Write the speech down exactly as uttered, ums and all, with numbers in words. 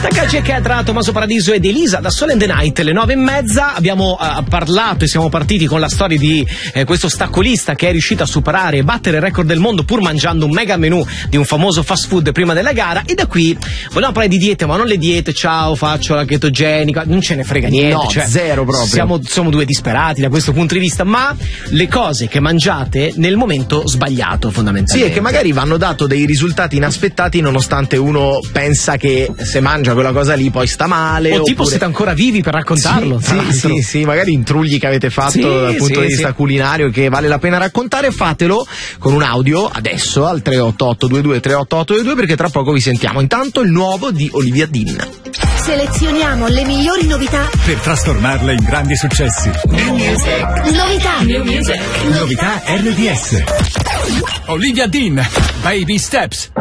Takashi che tra Tommaso Paradiso ed Elisa da Sole and the Night, le nove e mezza. Abbiamo uh, parlato e siamo partiti con la storia di eh, questo staccolista che è riuscito a superare e battere il record del mondo pur mangiando un mega menù di un famoso fast food prima della gara. E da qui vogliamo parlare di diete, ma non le diete, ciao faccio la chetogenica, non ce ne frega niente. No, cioè, zero proprio. Siamo, siamo due disperati da questo punto di vista, ma le cose che mangiate nel momento sbagliato fondamentalmente. Sì, e che magari vanno dato dei risultati inaspettati nonostante uno pensa che se mangia quella cosa lì poi sta male. O oppure... tipo siete ancora vivi per raccontarlo. Sì, sì, sì, sì, magari intrugli che avete fatto sì, dal punto sì, di vista sì. culinario che vale la pena raccontare, fatelo con un audio adesso al tre otto otto due due tre otto otto due due perché tra poco vi sentiamo. Intanto il nuovo di Olivia Dean. Selezioniamo le migliori novità per trasformarle in grandi successi. New Music. Novità. New Music. Novità R D S. Olivia Dean, Baby Steps.